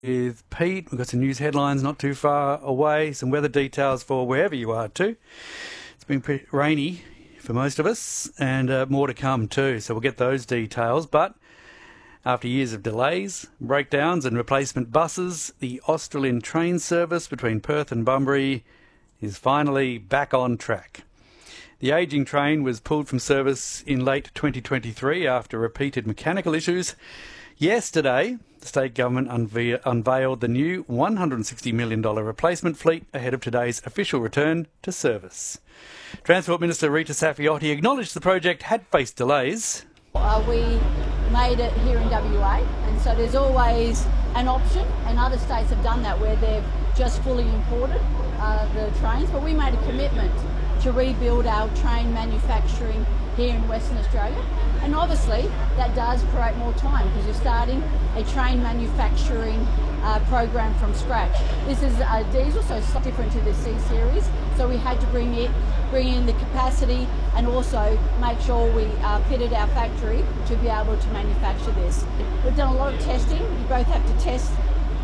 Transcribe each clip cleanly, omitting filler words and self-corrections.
with Pete. We've got some news headlines not too far away, some weather details for wherever you are too. It's been pretty rainy for most of us, and more to come too, so we'll get those details. But after years of delays, breakdowns and replacement buses, the Australind train service between Perth and Bunbury is finally back on track. The ageing train was pulled from service in late 2023 after repeated mechanical issues. Yesterday, the state government unveiled the new $160 million replacement fleet ahead of today's official return to service. Transport Minister Rita Saffioti acknowledged the project had faced delays. We made it here in WA, and so there's always an option, and other states have done that where they've just fully imported the trains, but we made a commitment to rebuild our train manufacturing here in Western Australia, and obviously that does create more time because you're starting a train manufacturing program from scratch. This is a diesel, so it's different to the C series, so we had to bring in the capacity and also make sure we fitted our factory to be able to manufacture this. We've done a lot of testing. You both have to test.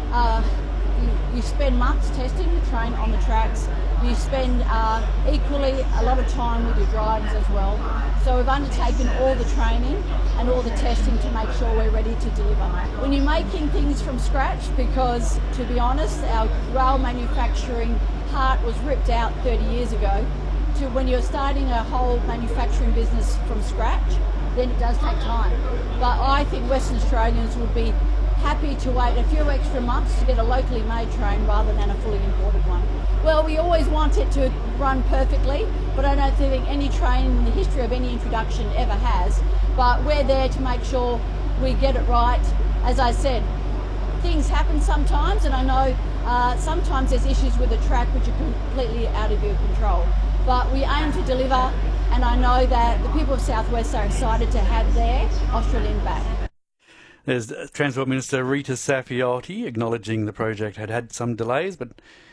You spend months testing the train on the tracks. You spend equally a lot of time with your drivers as well. So we've undertaken all the training and all the testing to make sure we're ready to deliver. When you're making things from scratch, because to be honest, our rail manufacturing heart was ripped out 30 years ago, to when you're starting a whole manufacturing business from scratch, then it does take time. But I think Western Australians would be happy to wait a few extra months to get a locally made train rather than a fully imported one. Well, we always want it to run perfectly, but I don't think any train in the history of any introduction ever has. But we're there to make sure we get it right. As I said, things happen sometimes, and I know sometimes there's issues with the track which are completely out of your control. But we aim to deliver, and I know that the people of South West are excited to have their Australind back. There's Transport Minister Rita Saffioti acknowledging the project had some delays, but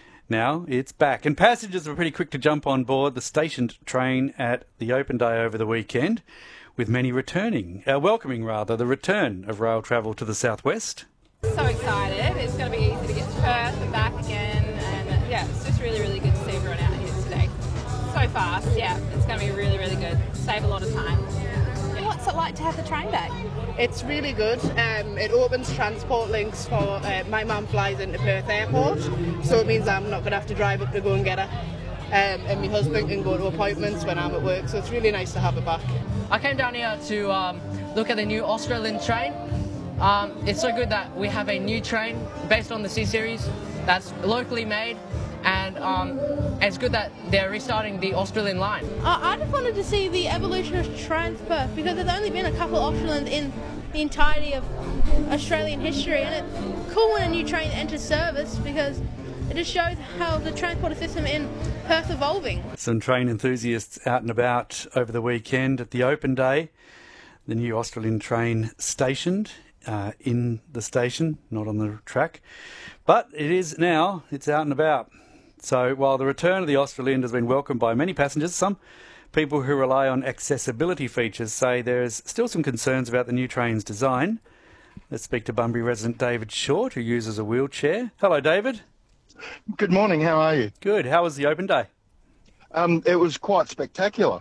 now it's back. And passengers were pretty quick to jump on board the stationed train at the open day over the weekend, with many welcoming the return of rail travel to the southwest. So excited. It's going to be easy to get to Perth and back again, and yeah, it's just really, really good to see everyone out here today. So fast, yeah, it's going to be really, really good. Save a lot of time. What's it like to have the train back? It's really good. It opens transport links for my mum flies into Perth Airport, so it means I'm not going to have to drive up to go and get her. And my husband can go to appointments when I'm at work, so it's really nice to have it back. I came down here to look at the new Australind train. It's so good that we have a new train based on the C series that's locally made, and it's good that they're restarting the Australind line. I just wanted to see the evolution of Transperth, because there's only been a couple of Australind in the entirety of Australian history, and it's cool when a new train enters service because it just shows how the transport system in Perth evolving. Some train enthusiasts out and about over the weekend at the open day. The new Australind train stationed in the station, not on the track. But it is now, it's out and about. So while the return of the Australind has been welcomed by many passengers, some people who rely on accessibility features say there's still some concerns about the new train's design. Let's speak to Bunbury resident David Short, who uses a wheelchair. Hello, David. Good morning, how are you? Good. How was the open day? It was quite spectacular.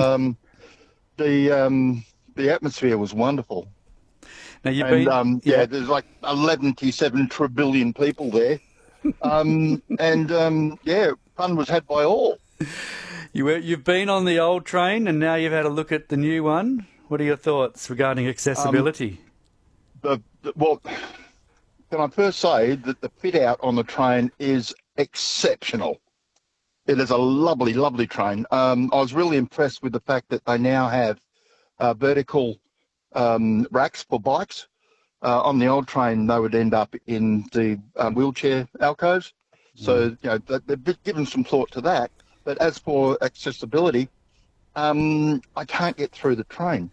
The atmosphere was wonderful. Now you've been... there's like 11.7 trillion people there. Fun was had by all. You've been on the old train and now you've had a look at the new one. What are your thoughts regarding accessibility? Well, can I first say that the fit out on the train is exceptional. It is a lovely, lovely train. I was really impressed with the fact that they now have vertical racks for bikes. On the old train, they would end up in the wheelchair alcoves. So, they've given some thought to that. But as for accessibility, I can't get through the train.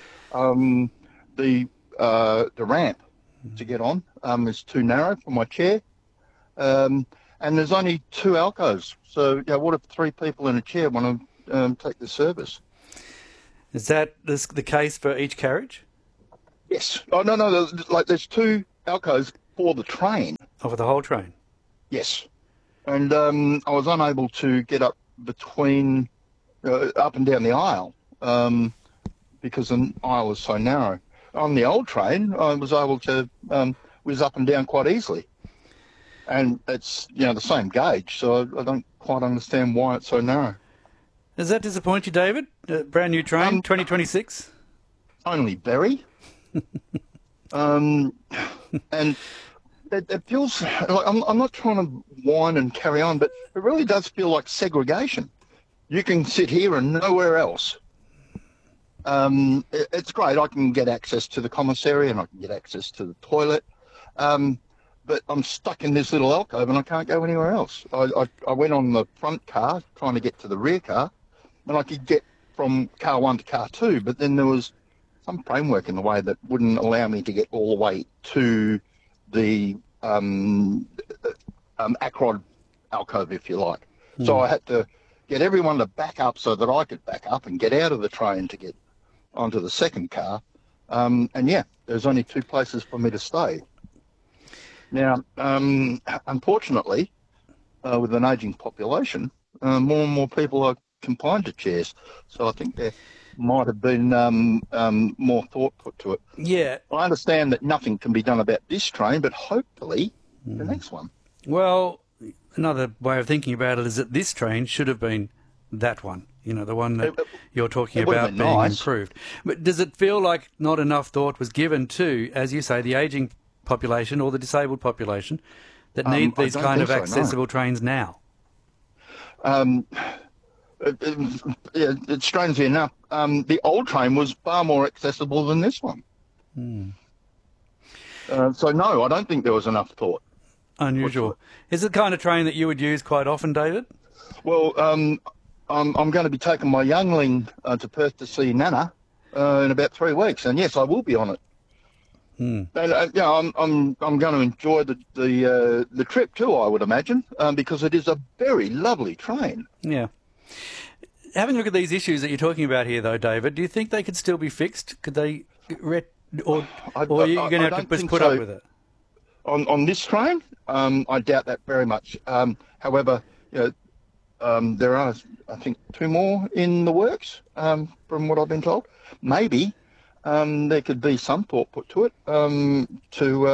The ramp to get on is too narrow for my chair. And there's only 2 alcoves. So, what if 3 people in a chair want to take the service? Is that the case for each carriage? Yes. Oh, no. There's 2 alcoves for the train. Of the whole train? Yes. And I was unable to get up between, up and down the aisle because the aisle was so narrow. On the old train, I was able to whiz up and down quite easily. And it's, the same gauge, so I don't quite understand why it's so narrow. Does that disappoint you, David? Brand new train, 2026? Only very. And it feels like I'm not trying to whine and carry on, but it really does feel like segregation. You can sit here and nowhere else. It's great. I can get access to the commissary and I can get access to the toilet. But I'm stuck in this little alcove and I can't go anywhere else. I went on the front car trying to get to the rear car, and I could get from car 1 to car 2, but then there was some framework in the way that wouldn't allow me to get all the way to the Acrod alcove, if you like. So I had to get everyone to back up so that I could back up and get out of the train to get onto the second car. And yeah, there's only 2 places for me to stay. Now, unfortunately, with an ageing population, more and more people are confined to chairs. So I think there might have been more thought put to it. Yeah. I understand that nothing can be done about this train, but hopefully the next one. Well, another way of thinking about it is that this train should have been that one, the one that you're talking about being improved. But does it feel like not enough thought was given to, as you say, the ageing population or the disabled population that need these kind of accessible trains now? It's strangely enough, the old train was far more accessible than this one. So no, I don't think there was enough thought. Unusual. Is it the kind of train that you would use quite often, David? Well, I'm going to be taking my youngling to Perth to see Nana in about 3 weeks, and yes, I will be on it. And I'm going to enjoy the trip too, I would imagine, because it is a very lovely train. Yeah. Having a look at these issues that you're talking about here, though, David, do you think they could still be fixed? Could they, or are you going to have to just put up with it? On this train, I doubt that very much. However, there are, I think, 2 more in the works, from what I've been told. Maybe there could be some thought put to it to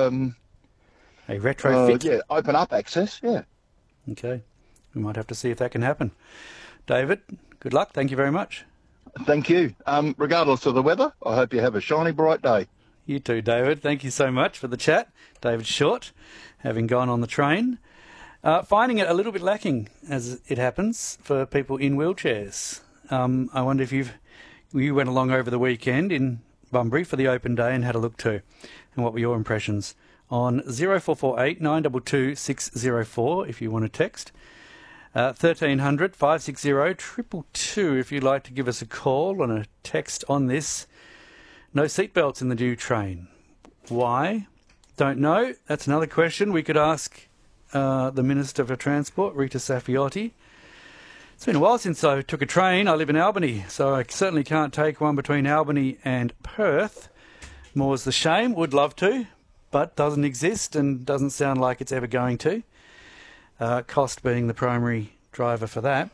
a retrofit. Open up access. Yeah. Okay, we might have to see if that can happen. David, good luck. Thank you very much. Thank you. Regardless of the weather, I hope you have a shiny, bright day. You too, David. Thank you so much for the chat. David Short, having gone on the train, finding it a little bit lacking, as it happens, for people in wheelchairs. I wonder if you went along over the weekend in Bunbury for the open day and had a look too. And what were your impressions? On 0448 922 604 if you want to text. 1300 560 222 if you'd like to give us a call and a text on this. No seatbelts in the new train. Why? Don't know. That's another question we could ask the Minister for Transport, Rita Saffioti. It's been a while since I took a train. I live in Albany, so I certainly can't take one between Albany and Perth. More's the shame. Would love to, but doesn't exist and doesn't sound like it's ever going to. Cost being the primary driver for that.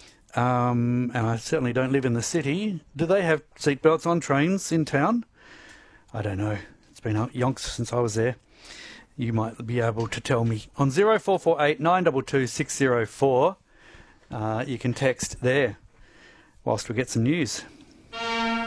And I certainly don't live in the city. Do they have seatbelts on trains in town? I don't know. It's been yonks since I was there. You might be able to tell me. On 0448 922 604, you can text there whilst we get some news.